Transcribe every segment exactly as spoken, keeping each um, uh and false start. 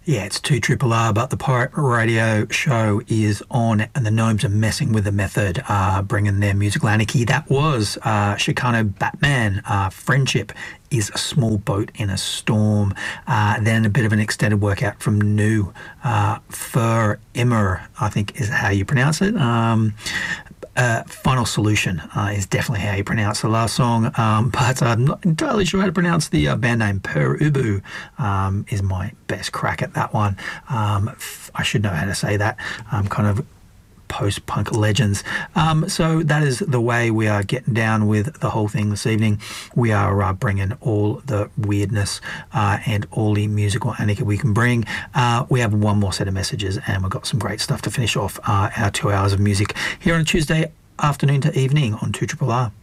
Yeah, it's two Triple R, but the Pirate Radio show is on, and the Gnomes are messing with the method, uh, bringing their musical anarchy. That was uh, Chicano Batman, uh, Friendship is a Small Boat in a Storm. Uh, then a bit of an extended workout from New, uh, Fur Immer, I think is how you pronounce it. Um, Uh, Final Solution uh, is definitely how you pronounce the last song, um, but I'm not entirely sure how to pronounce the uh, band name. Per Ubu um, is my best crack at that one. Um, f- I should know how to say that. I'm kind of post-punk legends. Um, so that is the way we are getting down with the whole thing this evening. We are uh, bringing all the weirdness uh, and all the musical anarchy we can bring. Uh, we have one more set of messages, and we've got some great stuff to finish off uh, our two hours of music here on a Tuesday afternoon to evening on two Triple R.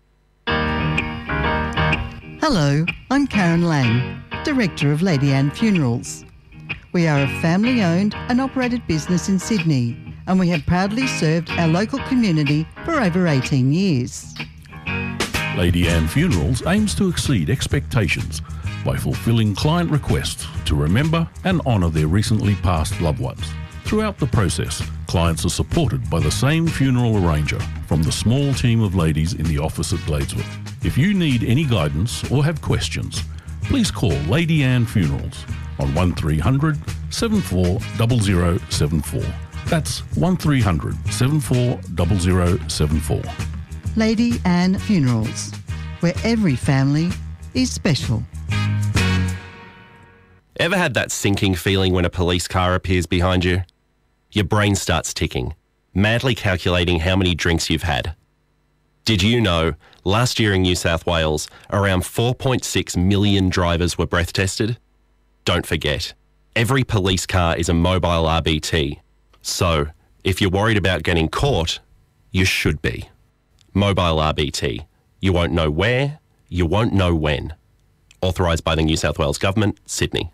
Hello, I'm Karen Lang, Director of Lady Anne Funerals. We are a family-owned and operated business in Sydney, and we have proudly served our local community for over eighteen years. Lady Anne Funerals aims to exceed expectations by fulfilling client requests to remember and honour their recently passed loved ones. Throughout the process, clients are supported by the same funeral arranger from the small team of ladies in the office at Gladeswood. If you need any guidance or have questions, please call Lady Anne Funerals on one three hundred, seven four zero zero seven four. That's one three hundred, seven four zero zero seven four. Lady Anne Funerals, where every family is special. Ever had that sinking feeling when a police car appears behind you? Your brain starts ticking, madly calculating how many drinks you've had. Did you know last year in New South Wales, around four point six million drivers were breath tested? Don't forget, every police car is a mobile R B T. So, if you're worried about getting caught, you should be. Mobile R B T. You won't know where, you won't know when. Authorised by the New South Wales Government, Sydney.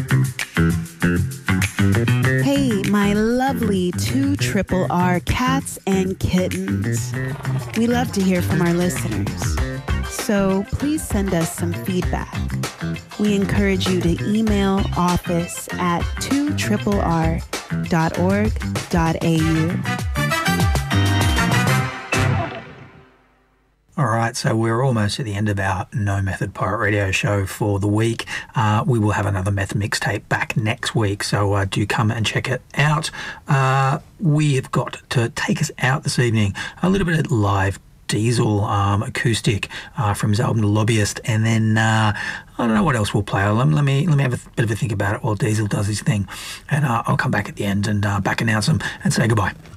Hey, my lovely two Triple R cats and kittens. We love to hear from our listeners, so please send us some feedback. We encourage you to email office at two triple r dot org dot a u. All right, so we're almost at the end of our No Method Pirate Radio show for the week. Uh, we will have another Method mixtape back next week, so uh, do come and check it out. Uh, we have got to take us out this evening a little bit of live Diesel um, acoustic uh, from his album The Lobbyist, and then uh, I don't know what else we'll play. Let me let me, let me have a bit of a think about it while Diesel does his thing, and uh, I'll come back at the end and uh, back announce him and say goodbye.